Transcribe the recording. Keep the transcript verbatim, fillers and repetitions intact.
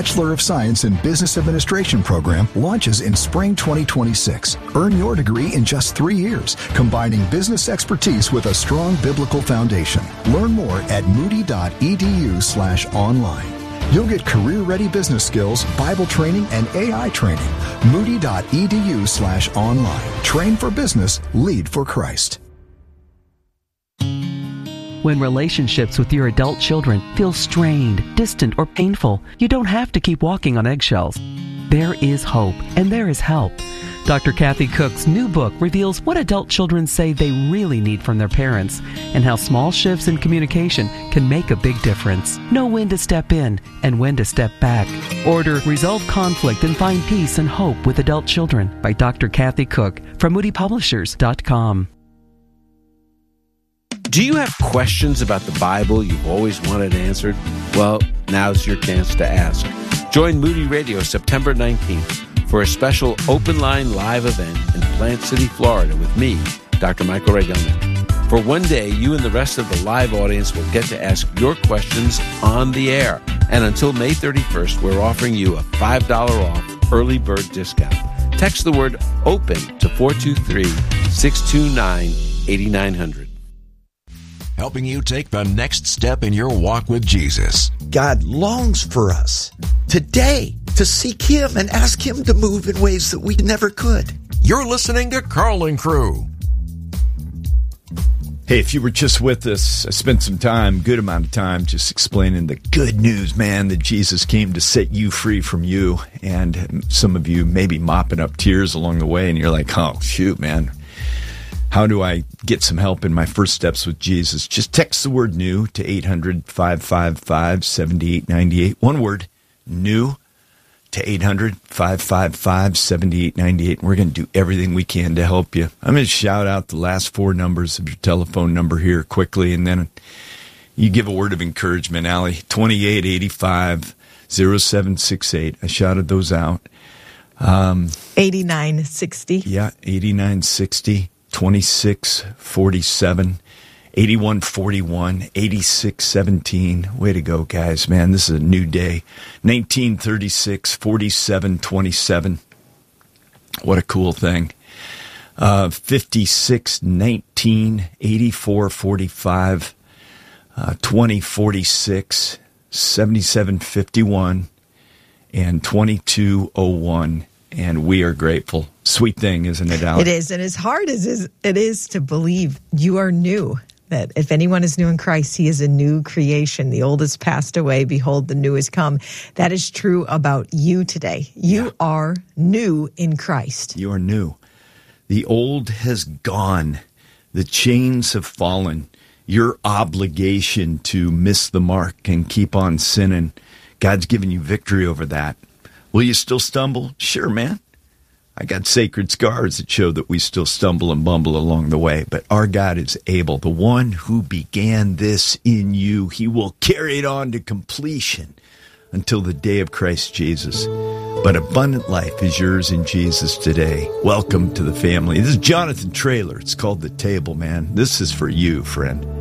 Bachelor of Science in Business Administration program launches in spring twenty twenty-six. Earn your degree in just three years, combining business expertise with a strong biblical foundation. Learn more at moody.edu slash online. You'll get career-ready business skills, Bible training, and A I training. Moody.edu slash online. Train for business, lead for Christ. When relationships with your adult children feel strained, distant, or painful, you don't have to keep walking on eggshells. There is hope, and there is help. Doctor Kathy Cook's new book reveals what adult children say they really need from their parents and how small shifts in communication can make a big difference. Know when to step in and when to step back. Order Resolve Conflict and Find Peace and Hope with Adult Children by Doctor Kathy Cook from moody publishers dot com. Do you have questions about the Bible you've always wanted answered? Well, now's your chance to ask. Join Moody Radio September nineteenth for a special open line live event in Plant City, Florida with me, Doctor Michael Regelman. For one day, you and the rest of the live audience will get to ask your questions on the air. And until May thirty-first, we're offering you a five dollars off early bird discount. Text the word OPEN to four two three, six two nine, eight nine zero zero. Helping you take the next step in your walk with Jesus. God longs for us today to seek Him and ask Him to move in ways that we never could. You're listening to Carl and Crew. Hey, if you were just with us, I spent some time, good amount of time, just explaining the good news, man, that Jesus came to set you free from you. And some of you may be mopping up tears along the way, and you're like, oh, shoot, man. How do I get some help in my first steps with Jesus? Just text the word new to eight hundred, five five five, seven eight nine eight. One word, new, to eight hundred, five five five, seven eight nine eight. And we're going to do everything we can to help you. I'm going to shout out the last four numbers of your telephone number here quickly, and then you give a word of encouragement. Allie, twenty-eight eighty-five, oh seven six eight. I shouted those out. Um, eighty-nine sixty. Yeah, eighty-nine sixty. twenty-six forty-seven, eighty-one forty-one, eighty-six seventeen. Way to go, guys. Man, this is a new day. nineteen thirty-six, forty-seven twenty-seven. What a cool thing. Uh, fifty-six nineteen, eighty-four forty-five, uh, twenty forty-six, seventy-seven fifty-one, and twenty-two oh one. And we are grateful. Sweet thing, isn't it, Alex? It is. And as hard as it is to believe, you are new. That if anyone is new in Christ, he is a new creation. The old has passed away. Behold, the new has come. That is true about you today. You yeah. are new in Christ. You are new. The old has gone. The chains have fallen. Your obligation to miss the mark and keep on sinning, God's given you victory over that. Will you still stumble? Sure, man. I got sacred scars that show that we still stumble and bumble along the way. But our God is able. The one who began this in you, he will carry it on to completion until the day of Christ Jesus. But abundant life is yours in Jesus today. Welcome to the family. This is Jonathan Traylor. It's called The Table, man. This is for you, friend.